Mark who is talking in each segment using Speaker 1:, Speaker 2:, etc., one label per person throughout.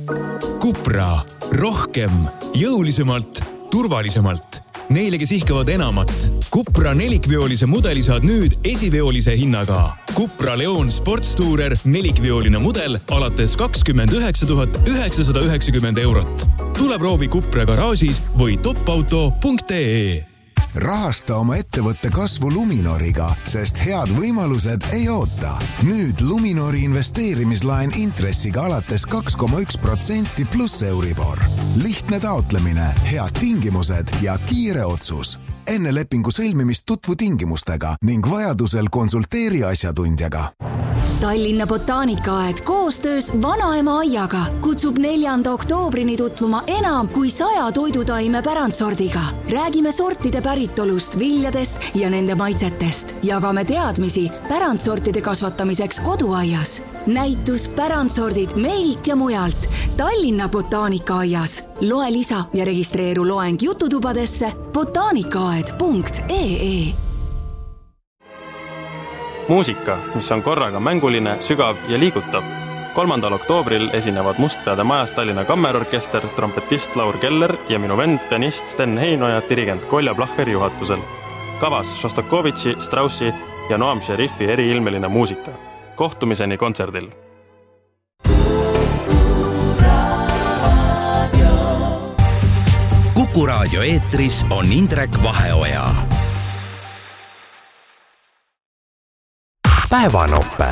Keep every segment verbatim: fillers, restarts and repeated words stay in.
Speaker 1: Cupra. Rohkem, jõulisemalt, turvalisemalt. Neile, kes ihkavad enamat. Cupra nelikveolise mudeli saad nüüd esiveolise hinnaga. Cupra Leon Sportstourer nelikveoline mudel alates kakskümmend üheksa tuhat üheksasada üheksakümmend eurot. Tule proovi Cupra garaažis või topauto punkt ee.
Speaker 2: Rahasta oma ettevõtte kasvu Luminoriga, sest head võimalused ei oota. Nüüd Luminori investeerimislaen intressiga alates kaks koma üks protsenti pluss Euribor. Lihtne taotlemine, head tingimused ja kiire otsus. Enne lepingu sõlmimist tutvu tingimustega ning vajadusel konsulteeri asjatundjaga.
Speaker 3: Tallinna botaanikaaed koostöös Vanaema aiaga kutsub neljanda oktoobrini tutvuma enam kui saja toidutaime pärandsordiga. Räägime sortide päritolust, viljadest ja nende maitsetest. Jagame teadmisi pärandsortide kasvatamiseks koduaias. Näitus pärandsordid meilt ja mujalt Tallinna botaanikaajas. Loe lisa ja registreeru loeng jututubadesse botaanikaaed punkt ee.
Speaker 4: Muusika, mis on korraga mänguline, sügav ja liigutav. kolmandal oktoobril esinevad Mustpeade majas Tallinna Kammerorkester, trompetist Laur Keller ja minu vend, pianist Sten Heinoja, dirigent Kolja Plahher juhatusel. Kavas Šostakovitši, Straussi ja Noam Šerifi eriilmeline muusika. Kohtumiseni kontserdil.
Speaker 5: Kuku raadio eetris on Indrek Vaheoja. Päevanoppe.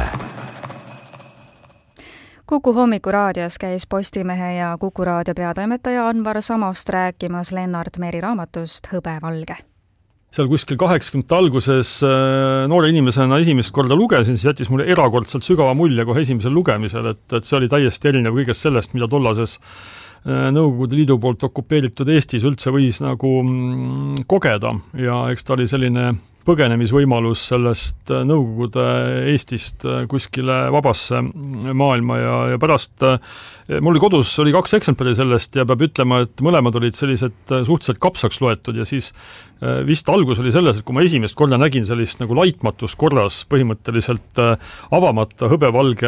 Speaker 6: Kuku hommikuraadios käis Postimehe ja Kuku raadio peatoimetaja Anvar Samost rääkimas Lennart Meri raamatust Hõbevalge.
Speaker 7: Seal kuskil kaheksakümnendate alguses noore inimesena esimest korda lugesin, siis jättis mulle erakordselt sügava mulje kohe esimesel lugemisel, et, et see oli täiesti erinev kõigest sellest, mida tollases Nõukogude Liidu poolt okupeeritud Eestis üldse võis nagu kogeda ja eks ta oli selline põgenemisvõimalus sellest Nõukogude Eestist kuskile vabasse maailma ja, ja pärast mul oli kodus oli kaks eksemplari sellest ja peab ütlema, et mõlemad olid sellised suhteliselt kapsaks loetud ja siis vist algus oli selles, et kui ma esimest korda nägin sellist nagu laitmatus korras põhimõtteliselt avamata hõbevalge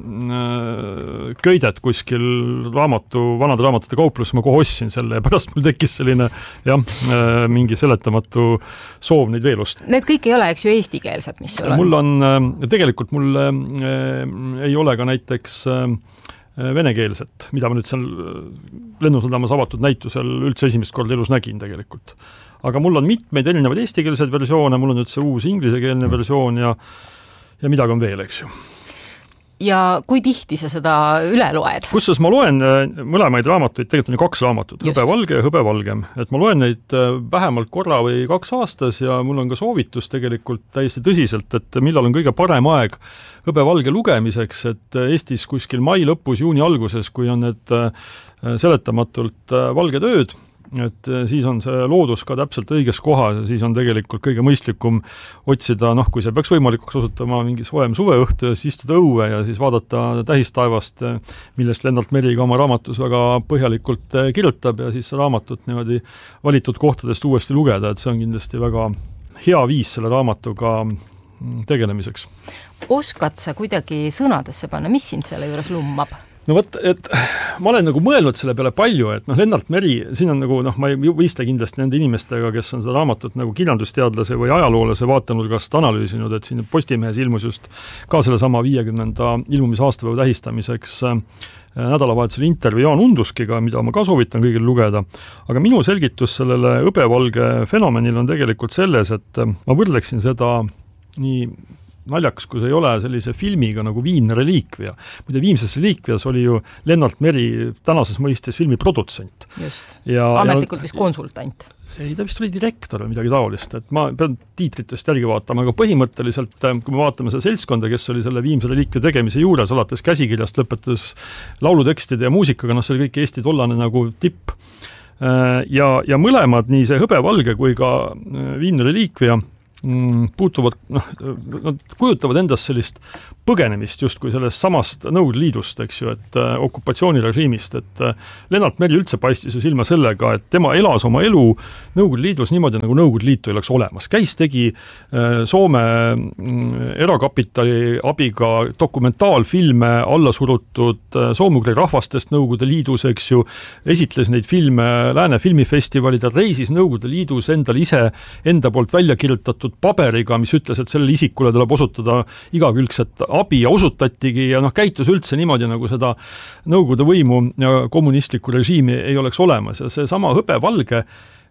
Speaker 7: köidet kuskil raamatu, vanade raamatute kauplus, ma kohe ostsin selle ja pärast mul tekkis selline jah, mingi seletamatu soov neid veel osta.
Speaker 8: Need kõik ei ole, eks ju, eestikeelsed, mis sul on?
Speaker 7: Mul on, tegelikult mul ei ole ka näiteks venekeelset, mida ma nüüd seal Lennusadamas avatud näitusel üldse esimest korda elus nägin tegelikult. Aga mul on mitmeid erinevaid eestikeelseid versioone, mul on nüüd see uus inglisekeelne versioon ja, ja midagi on veel, eks ju.
Speaker 8: Ja kui tihti sa seda üle loed?
Speaker 7: Kusses ma loen mõlemaid raamatuid, tegelikult on kaks raamatut, Hõbevalge ja Hõbevalgem. Et ma loen neid vähemalt korra või kaks aastas ja mul on ka soovitus tegelikult täiesti tõsiselt, et millal on kõige parem aeg Hõbevalge lugemiseks, et Eestis kuskil mai lõpus, juuni alguses, kui on need seletamatult valged ööd, et siis on see loodus ka täpselt õiges kohas ja siis on tegelikult kõige mõistlikum otsida, noh, kui see peaks võimalikuks osutama mingi soem suveõhtu ja siis istuda õue ja siis vaadata tähistaevast, millest Lennart Meri ka oma raamatus väga põhjalikult kirjutab ja siis raamatut niimoodi valitud kohtadest uuesti lugeda, et see on kindlasti väga hea viis selle raamatuga tegelemiseks.
Speaker 8: Oskad sa kuidagi sõnadesse panna, mis sind selle juures lummab?
Speaker 7: No võt, et ma olen nagu mõelnud selle peale palju, et noh, Lennart Meri, siin on nagu, noh, ma ei võista kindlasti nende inimestega, kes on seda raamatut nagu kirjandusteadlase või ajaloolase vaatenurgast analüüsinud, et siin Postimehes ilmus just ka selle sama viiekümnenda ilmumise aastapäeva tähistamiseks nädalavahetusel intervjuu Jaan Unduskiga, mida ma ka soovitan kõigil lugeda. Aga minu selgitus sellele hõbevalge fenomenil on tegelikult selles, et ma võrdleksin seda nii naljakas, kui see ei ole sellise filmiga nagu Viimne reliikvia. Muide, Viimses reliikvias oli ju Lennart Meri tänases mõistes filmi produtsent.
Speaker 8: Just.
Speaker 7: Ja,
Speaker 8: ametlikult
Speaker 7: ja,
Speaker 8: vist konsultant.
Speaker 7: Ei, ta vist oli direktor või midagi taolist, et ma pean tiitritest järgi vaatama, aga põhimõtteliselt, kui me vaatame seda seltskonda, kes oli selle Viimse reliikvia tegemise juures, alates käsikirjast lõpetas laulutekstide ja muusikaga, noh, see oli kõik Eesti tollane nagu tipp. Ja, ja mõlemad, nii see hõbevalge kui ka Viimne reliikvia, puutuvad, noh, nad kujutavad endast sellist põgenemist justkui sellest samast Nõukogude Liidust, eks ju, et äh, okupatsioonirežiimist, et äh, Lennart Meri üldse paistis ju silma sellega, et tema elas oma elu Nõukogude Liidus niimoodi, nagu Nõukogude Liitu ei oleks olemas. Käis tegi äh, Soome äh, erakapitali abiga dokumentaalfilme alla surutud äh, soomugri rahvastest Nõukogude Liidus, eks ju, esitles neid filme Lääne filmifestivalidel, reisis Nõukogude Liidus endal ise enda poolt välja kirjutatud paberiga, mis ütles, et sellele isikule tuleb osutada igakülgset abi ja osutatigi ja noh, käitus üldse niimoodi, nagu seda Nõukogude võimu ja kommunistlikku režiimi ei oleks olemas ja see sama hõbevalge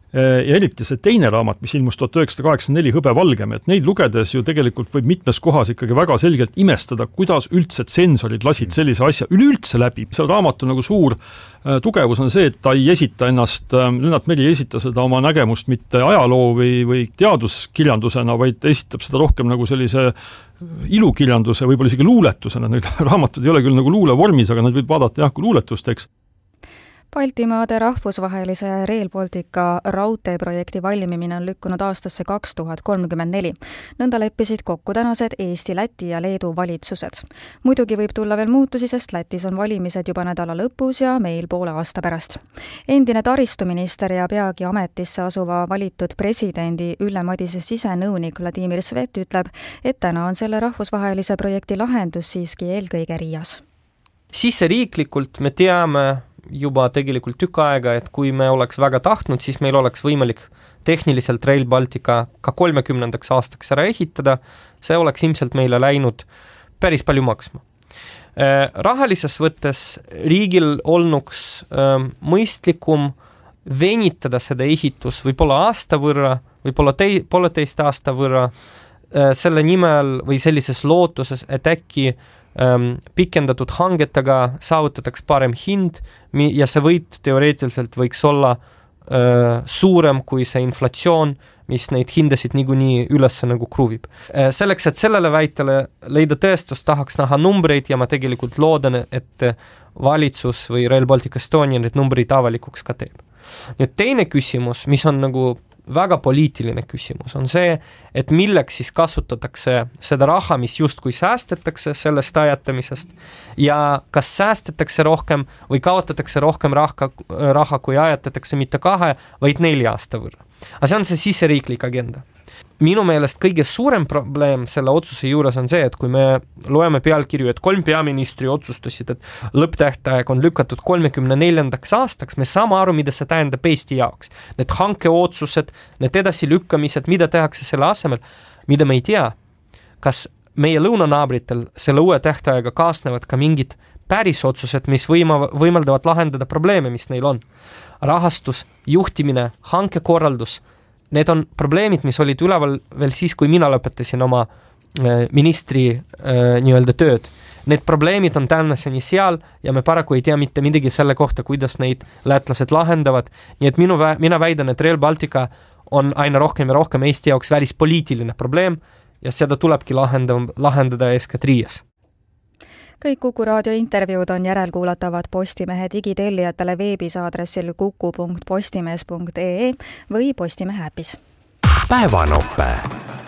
Speaker 7: ja eriti see teine raamat, mis ilmus tuhat üheksasada kaheksakümmend neli Hõbevalgem, et neid lugedes ju tegelikult võib mitmes kohas ikkagi väga selgelt imestada, kuidas üldse tsensorid lasid sellise asja üleüldse läbi. Seal raamatu nagu suur tugevus on see, et ta ei esita ennast, Lennart Meri ei esita seda oma nägemust mitte ajaloo või, või teaduskirjandusena, vaid esitab seda rohkem nagu sellise ilukirjanduse, võib-olla isegi luuletusena. Need raamatud ei ole küll nagu luule vormis, aga nad võib vaadata jah, kui luuletusteks.
Speaker 6: Baltimaade rahvusvahelise Rail Baltica raudteeprojekti valmimine on lükkunud aastasse kaks tuhat kolmkümmend neli. Nõnda leppisid kokku tänased Eesti, Läti ja Leedu valitsused. Muidugi võib tulla veel muutusi, sest Lätis on valimised juba nädala lõpus ja meil poole aasta pärast. Endine taristuminister ja peagi ametisse asuva valitud presidendi Ülle Madise sisenõunik Vladimir Svet ütleb, et täna on selle rahvusvahelise projekti lahendus siiski eelkõige Riias.
Speaker 9: Siseriiklikult me teame juba tegelikult tükk aega, et kui me oleks väga tahtnud, siis meil oleks võimalik tehniliselt Rail Baltica ka kolmekümnendaks aastaks ära ehitada, see oleks ilmselt meile läinud päris palju maksma. Rahalises võttes riigil olnuks mõistlikum venitada seda ehitus võib-olla aasta võrra, võib-olla tei, pooleteist aasta võrra selle nimel või sellises lootuses, et äkki pikendatud hangetega saavutatakse parem hind ja see võit teoreetiliselt võiks olla äh, suurem kui see inflatsioon, mis neid hindasid niikuinii üles nagu kruvib. Äh, selleks, et sellele väitele leida tõestus, tahaks näha numbreid ja ma tegelikult loodan, et valitsus või Rail Baltic Estonia need numbreid avalikuks ka teeb. Nüüd teine küsimus, mis on nagu väga poliitiline küsimus, on see, et milleks siis kasutatakse seda raha, mis justkui säästetakse sellest ajatamisest ja kas säästetakse rohkem või kaotatakse rohkem raha, raha kui ajatatakse mitte kahe, vaid nelja aasta võrra. Aga see on see siseriiklik agenda. Minu meelest kõige suurem probleem selle otsuse juures on see, et kui me loeme pealkirju, et kolm peaministri otsustasid, et lõpptähtaeg on lükatud kolmekümne neljandaks aastaks, me saame aru, mida see tähendab Eesti jaoks. Need hankeotsused, need edasilükkamised, mida tehakse selle asemel, mida me ei tea, kas meie lõunanaabritel selle uue tähtaega kaasnevad ka mingid päris otsused, mis võima, võimaldavad lahendada probleeme, mis neil on. Rahastus, juhtimine, hankekorraldus, need on probleemid, mis olid üleval veel siis, kui mina lõpetasin oma ministri äh, nii-öelda tööd. Need probleemid on tänaseni seal ja me paraku ei tea mitte midagi selle kohta, kuidas neid lätlased lahendavad. Nii et minu, mina väidan, et Rail Baltica on aina rohkem ja rohkem Eesti jaoks välispoliitiline probleem ja seda tulebki lahendada, lahendada eeskätt Riias.
Speaker 6: Kõik Kuku raadio intervjuud on järelkuulatavad Postimehe digitellijatele veebis aadressil kuku punkt postimees punkt ee või Postimehe äpis.
Speaker 5: Päevanope.